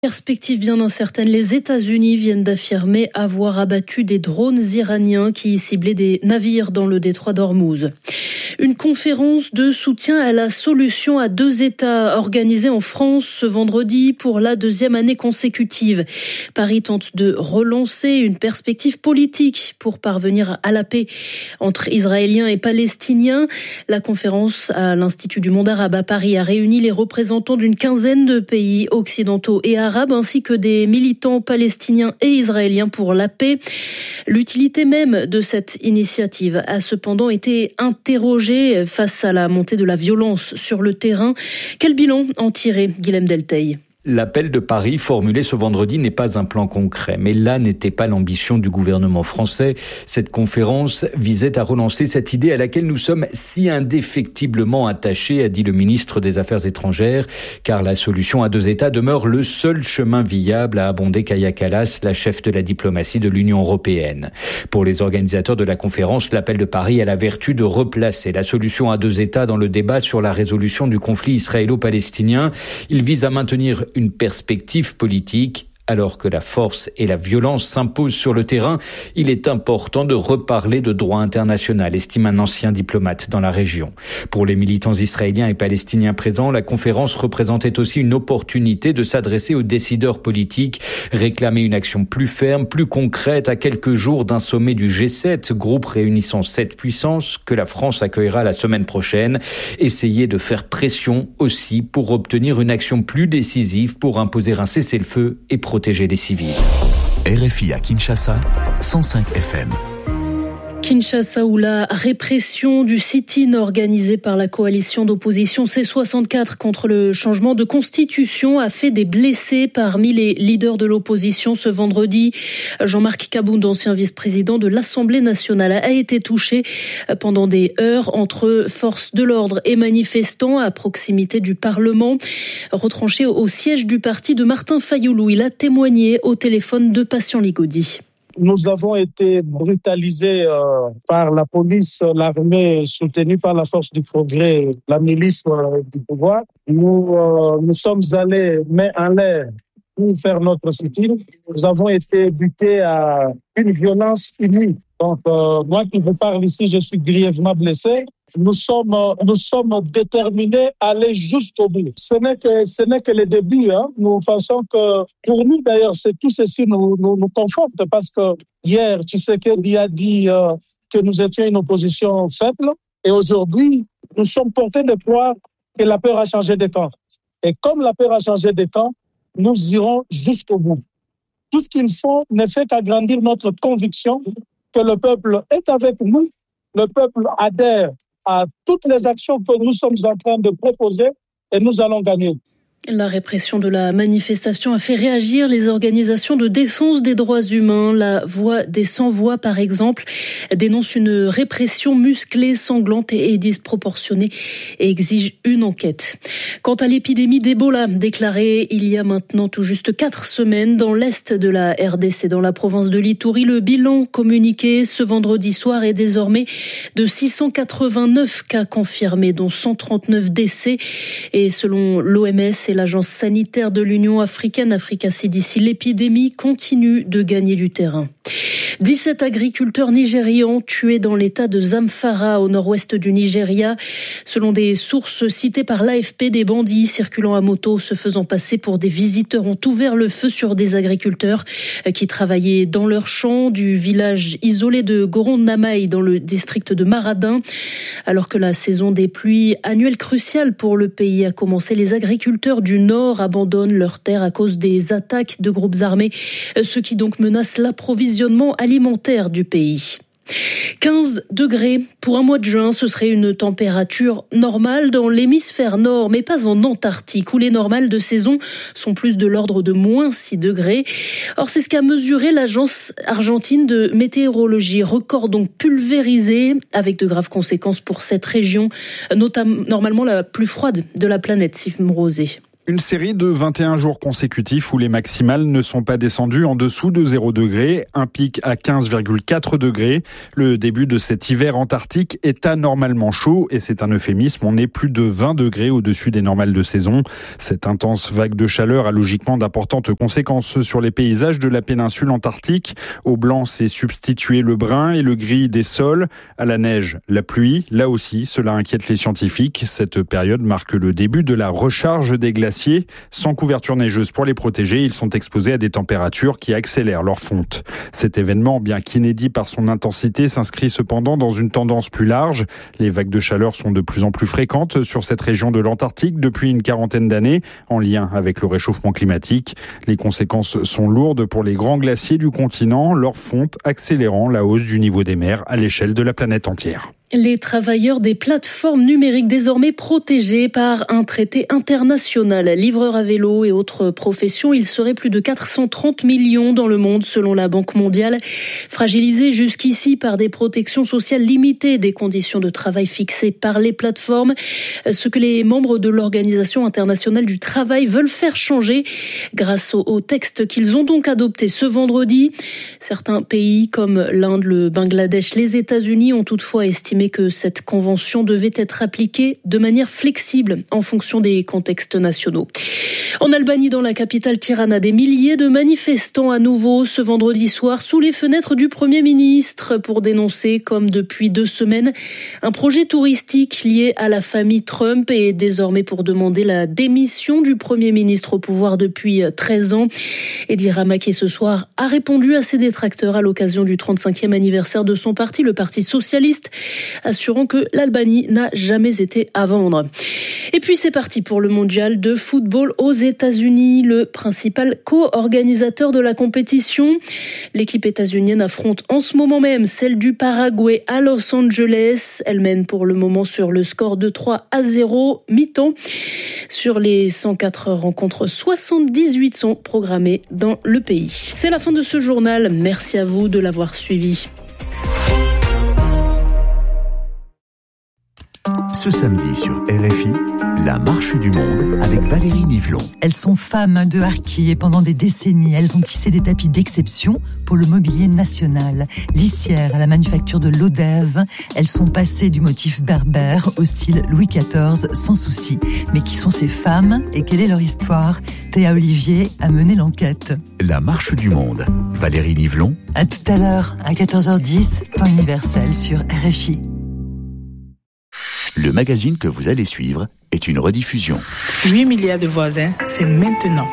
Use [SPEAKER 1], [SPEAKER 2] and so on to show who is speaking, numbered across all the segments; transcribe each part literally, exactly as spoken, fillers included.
[SPEAKER 1] Perspective bien incertaine, les États-Unis viennent d'affirmer avoir abattu des drones iraniens qui ciblaient des navires dans le détroit d'Ormuz. Une conférence de soutien à la solution à deux États organisée en France ce vendredi pour la deuxième année consécutive. Paris tente de relancer une perspective politique pour parvenir à la paix entre Israéliens et Palestiniens. La conférence à l'Institut du monde arabe à Paris a réuni les représentants d'une quinzaine de pays occidentaux et arabes ainsi que des militants palestiniens et israéliens pour la paix. L'utilité même de cette initiative a cependant été interrogée face à la montée de la violence sur le terrain. Quel bilan en tirer, Guilhem Delteil ?
[SPEAKER 2] L'appel de Paris formulé ce vendredi n'est pas un plan concret, mais là n'était pas l'ambition du gouvernement français. Cette conférence visait à relancer cette idée à laquelle nous sommes si indéfectiblement attachés, a dit le ministre des Affaires étrangères, car la solution à deux États demeure le seul chemin viable, a abondé Kaja Kallas, la chef de la diplomatie de l'Union européenne. Pour les organisateurs de la conférence, l'appel de Paris a la vertu de replacer la solution à deux États dans le débat sur la résolution du conflit israélo-palestinien. Il vise à maintenir une perspective politique. Alors que la force et la violence s'imposent sur le terrain, il est important de reparler de droit international, estime un ancien diplomate dans la région. Pour les militants israéliens et palestiniens présents, la conférence représentait aussi une opportunité de s'adresser aux décideurs politiques, réclamer une action plus ferme, plus concrète à quelques jours d'un sommet du G sept, groupe réunissant sept puissances que la France accueillera la semaine prochaine. Essayer de faire pression aussi pour obtenir une action plus décisive pour imposer un cessez-le-feu et protéger les civils.
[SPEAKER 3] R F I à Kinshasa, cent cinq F M.
[SPEAKER 1] Kinshasa, où la répression du sit-in organisé par la coalition d'opposition C soixante-quatre contre le changement de constitution a fait des blessés parmi les leaders de l'opposition ce vendredi. Jean-Marc Kabound, ancien vice-président de l'Assemblée nationale, a été touché pendant des heures entre forces de l'ordre et manifestants à proximité du Parlement. Retranché au siège du parti de Martin Fayoulou, il a témoigné au téléphone de Patient Ligodi.
[SPEAKER 4] Nous avons été brutalisés euh, par la police, l'armée soutenue par la force du progrès, la milice euh, du pouvoir. Nous, euh, nous sommes allés main en l'air pour faire notre sit-in. Nous avons été butés à une violence inouïe. Donc, euh, moi qui vous parle ici, je suis grièvement blessé. Nous sommes, nous sommes déterminés à aller jusqu'au bout. Ce n'est que, ce n'est que le début, hein. Nous pensons que, pour nous d'ailleurs, c'est tout ceci nous, nous, nous conforte parce que hier, Tshisekedi a dit euh, que nous étions une opposition faible et aujourd'hui, nous sommes portés de croire que la peur a changé de camp. Et comme la peur a changé de camp, nous irons jusqu'au bout. Tout ce qu'il faut ne fait qu'agrandir notre conviction que le peuple est avec nous, le peuple adhère à toutes les actions que nous sommes en train de proposer et nous allons gagner.
[SPEAKER 1] La répression de la manifestation a fait réagir les organisations de défense des droits humains. La Voix des sans-voix, par exemple, dénonce une répression musclée, sanglante et disproportionnée et exige une enquête. Quant à l'épidémie d'Ebola, déclarée il y a maintenant tout juste quatre semaines dans l'est de la R D C, dans la province de l'Ituri, le bilan communiqué ce vendredi soir est désormais de six cent quatre-vingt-neuf cas confirmés, dont cent trente-neuf décès. Et selon l'O M S, et l'agence sanitaire de l'Union africaine, Africa C D C, l'épidémie continue de gagner du terrain. dix-sept agriculteurs nigérians tués dans l'état de Zamfara, au nord-ouest du Nigeria. Selon des sources citées par l'A F P, des bandits circulant à moto se faisant passer pour des visiteurs ont ouvert le feu sur des agriculteurs qui travaillaient dans leurs champs du village isolé de Goron-Namaï dans le district de Maradin. Alors que la saison des pluies annuelles cruciale pour le pays a commencé, les agriculteurs du Nord abandonnent leurs terres à cause des attaques de groupes armés, ce qui donc menace l'approvisionnement alimentaire du pays. quinze degrés pour un mois de juin, ce serait une température normale dans l'hémisphère nord, mais pas en Antarctique, où les normales de saison sont plus de l'ordre de moins six degrés. Or, c'est ce qu'a mesuré l'agence argentine de météorologie. Record donc pulvérisé, avec de graves conséquences pour cette région, notamment normalement la plus froide de la planète, Sif Mrosé.
[SPEAKER 5] Une série de vingt et un jours consécutifs où les maximales ne sont pas descendues en dessous de zéro degré, un pic à quinze virgule quatre degrés. Le début de cet hiver antarctique est anormalement chaud et c'est un euphémisme. On est plus de vingt degrés au-dessus des normales de saison. Cette intense vague de chaleur a logiquement d'importantes conséquences sur les paysages de la péninsule antarctique. Au blanc s'est substitué le brun et le gris des sols. À la neige, la pluie. Là aussi, cela inquiète les scientifiques. Cette période marque le début de la recharge des glaciers. Sans couverture neigeuse pour les protéger, ils sont exposés à des températures qui accélèrent leur fonte. Cet événement, bien qu'inédit par son intensité, s'inscrit cependant dans une tendance plus large. Les vagues de chaleur sont de plus en plus fréquentes sur cette région de l'Antarctique depuis une quarantaine d'années, en lien avec le réchauffement climatique. Les conséquences sont lourdes pour les grands glaciers du continent, leur fonte accélérant la hausse du niveau des mers à l'échelle de la planète entière.
[SPEAKER 1] Les travailleurs des plateformes numériques désormais protégés par un traité international. Livreurs à vélo et autres professions, il serait plus de quatre cent trente millions dans le monde selon la Banque mondiale. Fragilisés jusqu'ici par des protections sociales limitées, des conditions de travail fixées par les plateformes. Ce que les membres de l'Organisation internationale du travail veulent faire changer grâce au, au texte qu'ils ont donc adopté ce vendredi. Certains pays comme l'Inde, le Bangladesh, les États-Unis ont toutefois estimé que cette convention devait être appliquée de manière flexible en fonction des contextes nationaux. En Albanie, dans la capitale Tirana, des milliers de manifestants à nouveau ce vendredi soir sous les fenêtres du Premier ministre pour dénoncer, comme depuis deux semaines, un projet touristique lié à la famille Trump et désormais pour demander la démission du Premier ministre au pouvoir depuis treize ans. Edi Rama, qui ce soir a répondu à ses détracteurs à l'occasion du trente-cinquième anniversaire de son parti, le Parti socialiste, assurant que l'Albanie n'a jamais été à vendre. Et puis c'est parti pour le mondial de football aux États-Unis, le principal co-organisateur de la compétition. L'équipe états-unienne affronte en ce moment même celle du Paraguay à Los Angeles. Elle mène pour le moment sur le score de trois à zéro, mi-temps. Sur les cent quatre rencontres, soixante-dix-huit sont programmées dans le pays. C'est la fin de ce journal. Merci à vous de l'avoir suivi.
[SPEAKER 3] Ce samedi sur R F I, la marche du monde avec Valérie Nivelon.
[SPEAKER 6] Elles sont femmes de harki et pendant des décennies, elles ont tissé des tapis d'exception pour le mobilier national. Lissières à la manufacture de l'Odève, elles sont passées du motif berbère au style Louis quatorze sans souci. Mais qui sont ces femmes et quelle est leur histoire ? Théa Olivier a mené l'enquête.
[SPEAKER 3] La marche du monde, Valérie Nivelon.
[SPEAKER 6] À tout à l'heure, à quatorze heures dix, temps universel sur R F I.
[SPEAKER 3] Le magazine que vous allez suivre est une rediffusion.
[SPEAKER 7] huit milliards de voisins, c'est maintenant.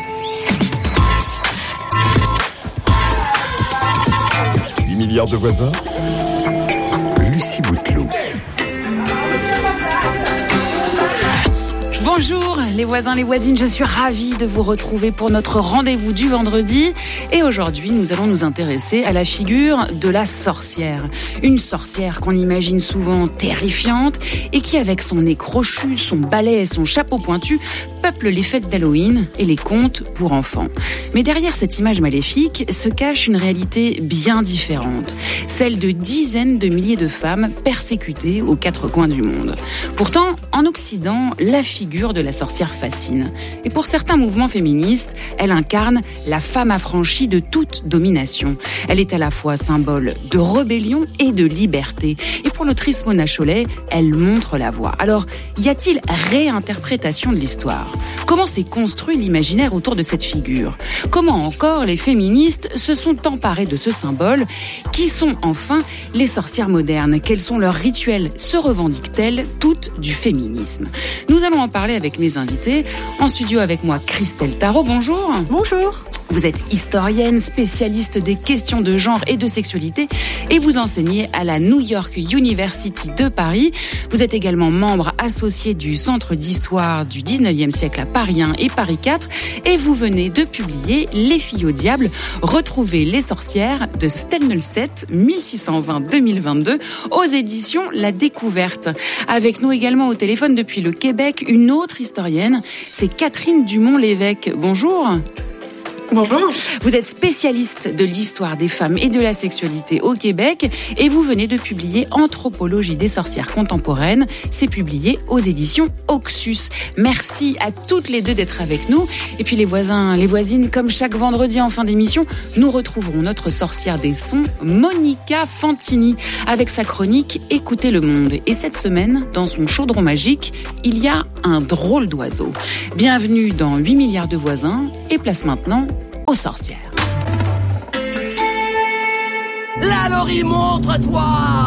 [SPEAKER 3] huit milliards de voisins. Lucie Bouteloup.
[SPEAKER 8] Bonjour les voisins, les voisines, je suis ravie de vous retrouver pour notre rendez-vous du vendredi. Et aujourd'hui, nous allons nous intéresser à la figure de la sorcière. Une sorcière qu'on imagine souvent terrifiante et qui, avec son nez crochu, son balai et son chapeau pointu, peuple les fêtes d'Halloween et les contes pour enfants. Mais derrière cette image maléfique se cache une réalité bien différente, celle de dizaines de milliers de femmes persécutées aux quatre coins du monde. Pourtant, en Occident, la figure de la sorcière fascine. Et pour certains mouvements féministes, elle incarne la femme affranchie de toute domination. Elle est à la fois symbole de rébellion et de liberté. Et pour l'autrice Mona Chollet, elle montre la voie. Alors, y a-t-il réinterprétation de l'histoire ? Comment s'est construit l'imaginaire autour de cette figure ? Comment encore les féministes se sont emparées de ce symbole ? Qui sont enfin les sorcières modernes ? Quels sont leurs rituels ? Se revendiquent-elles toutes du féminisme ? Nous allons en parler avec mes invités. En studio avec moi, Christelle Tarot, bonjour.
[SPEAKER 9] Bonjour.
[SPEAKER 8] Vous êtes historienne, spécialiste des questions de genre et de sexualité et vous enseignez à la New York University de Paris. Vous êtes également membre associé du Centre d'histoire du dix-neuvième siècle à Paris un et Paris quatre et vous venez de publier Les filles au diable, retrouver les sorcières de Stelnelset mille six cent vingt à deux mille vingt-deux aux éditions La Découverte. Avec nous également au téléphone depuis le Québec, une autre historienne, c'est Catherine Dumont-Lévesque. Bonjour.
[SPEAKER 9] Bonjour.
[SPEAKER 8] Vous êtes spécialiste de l'histoire des femmes et de la sexualité au Québec et vous venez de publier Anthropologie des sorcières contemporaines. C'est publié aux éditions Oxus. Merci à toutes les deux d'être avec nous. Et puis les voisins, les voisines, comme chaque vendredi en fin d'émission, nous retrouverons notre sorcière des sons, Monica Fantini, avec sa chronique Écoutez le monde. Et cette semaine, dans son chaudron magique, il y a un drôle d'oiseau. Bienvenue dans huit milliards de voisins et place maintenant aux sorcières.
[SPEAKER 10] La Laurie, montre-toi!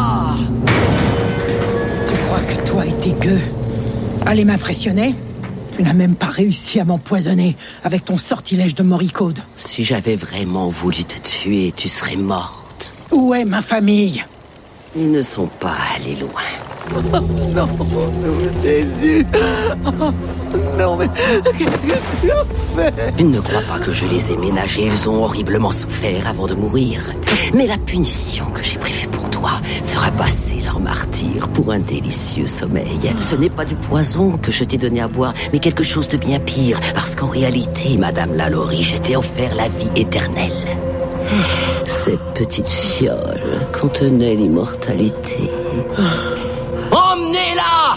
[SPEAKER 11] Tu crois que toi et tes gueux allez m'impressionner? Tu n'as même pas réussi à m'empoisonner avec ton sortilège de Moricaude.
[SPEAKER 10] Si j'avais vraiment voulu te tuer, tu serais morte.
[SPEAKER 11] Où est ma famille?
[SPEAKER 10] Ils ne sont pas allés loin. Oh, non, Jésus. Oh, non, mais qu'est-ce que tu as fait? Ne crois pas que je les ai ménagés. Ils ont horriblement souffert avant de mourir. Mais la punition que j'ai prévue pour toi fera passer leur martyre pour un délicieux sommeil. Ce n'est pas du poison que je t'ai donné à boire, mais quelque chose de bien pire. Parce qu'en réalité, Madame Lalaurie, je t'ai offert la vie éternelle. Cette petite fiole contenait l'immortalité. Emmenez-la!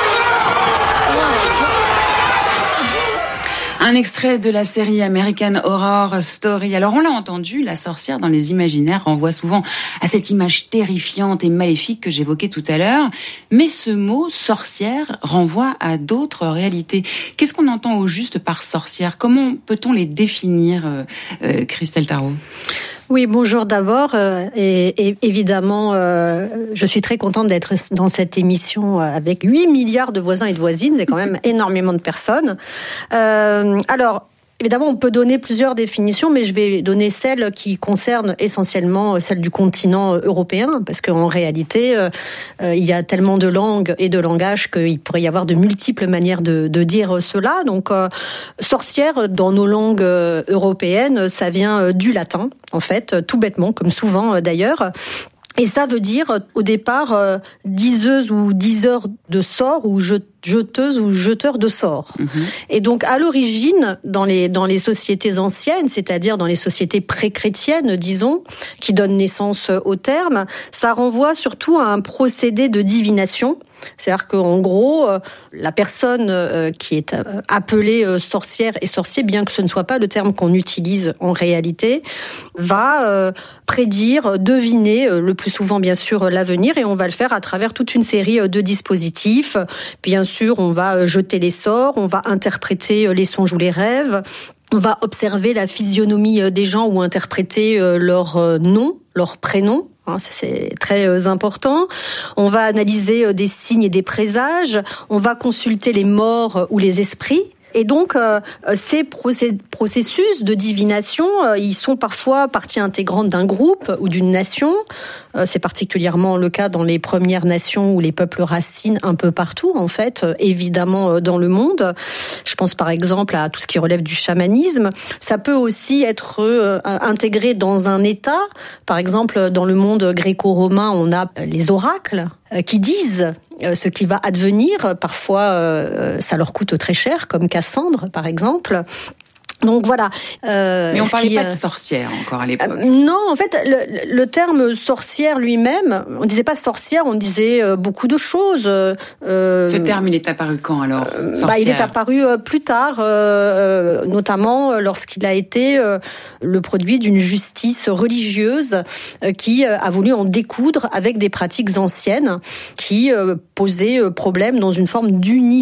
[SPEAKER 8] Un extrait de la série American Horror Story. Alors on l'a entendu, la sorcière dans les imaginaires renvoie souvent à cette image terrifiante et maléfique que j'évoquais tout à l'heure. Mais ce mot sorcière renvoie à d'autres réalités. Qu'est-ce qu'on entend au juste par sorcière? Comment peut-on les définir, euh, euh, Christelle Tarot?
[SPEAKER 12] Oui, bonjour d'abord. Euh, et, et évidemment, euh, je suis très contente d'être dans cette émission avec huit milliards de voisins et de voisines. C'est quand même énormément de personnes. Euh, alors... Évidemment, on peut donner plusieurs définitions, mais je vais donner celle qui concerne essentiellement celle du continent européen, parce qu'en réalité, euh, il y a tellement de langues et de langages qu'il pourrait y avoir de multiples manières de, de dire cela. Donc, euh, sorcière, dans nos langues européennes, ça vient du latin, en fait, tout bêtement, comme souvent d'ailleurs. Et ça veut dire, au départ, euh, diseuse ou diseur de sorts ou jeteuse ou jeteur de sorts. Mmh. Et donc, à l'origine, dans les, dans les sociétés anciennes, c'est-à-dire dans les sociétés pré-chrétiennes, disons, qui donnent naissance au terme, ça renvoie surtout à un procédé de divination. C'est-à-dire qu'en gros, la personne qui est appelée sorcière et sorcier, bien que ce ne soit pas le terme qu'on utilise en réalité, va prédire, deviner, le plus souvent bien sûr l'avenir, et on va le faire à travers toute une série de dispositifs. Bien sûr, on va jeter les sorts, on va interpréter les songes ou les rêves, on va observer la physionomie des gens ou interpréter leur nom, leur prénom. Ça, c'est très important. On va analyser des signes et des présages. On va consulter les morts ou les esprits. Et donc, euh, ces processus de divination, euh, ils sont parfois partie intégrante d'un groupe ou d'une nation. Euh, c'est particulièrement le cas dans les Premières Nations ou les peuples racines un peu partout, en fait, euh, évidemment euh, dans le monde. Je pense par exemple à tout ce qui relève du chamanisme. Ça peut aussi être euh, intégré dans un État. Par exemple, dans le monde gréco-romain, on a les oracles euh, qui disent ce qui va advenir. Parfois, euh, ça leur coûte très cher, comme Cassandre, par exemple. Donc voilà.
[SPEAKER 8] Euh, Mais on parlait qui, pas de sorcière encore à l'époque. Euh,
[SPEAKER 12] non, en fait, le, le terme sorcière lui-même, on disait pas sorcière, on disait euh, beaucoup de choses. Euh,
[SPEAKER 8] Ce terme, il est apparu quand alors? Sorcière.
[SPEAKER 12] Bah, il est apparu euh, plus tard, euh, notamment lorsqu'il a été euh, le produit d'une justice religieuse euh, qui euh, a voulu en découdre avec des pratiques anciennes qui euh, posaient euh, problème dans une forme d'unité